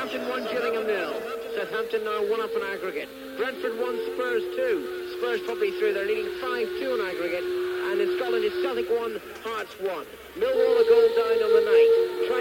Southampton 1, Gillingham 0. Southampton now 1 up on aggregate. Brentford 1, Spurs 2. Spurs probably through. They're leading 5-2 on aggregate. And in Scotland, it's Celtic 1, Hearts 1. Millwall a goal down on the night. Tried